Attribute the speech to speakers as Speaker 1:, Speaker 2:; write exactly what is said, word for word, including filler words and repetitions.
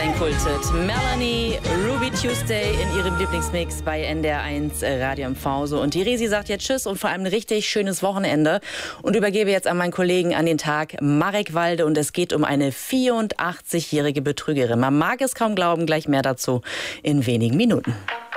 Speaker 1: reinkultet. Melanie, Ruby Tuesday in ihrem Lieblingsmix bei N D R eins Radio M V. So, und die Resi sagt jetzt Tschüss und vor allem ein richtig schönes Wochenende und übergebe jetzt an meinen Kollegen an den Tag, Marek Walde, und es geht um eine vierundachtzigjährige Betrügerin. Man mag es kaum glauben, gleich mehr dazu in wenigen Minuten.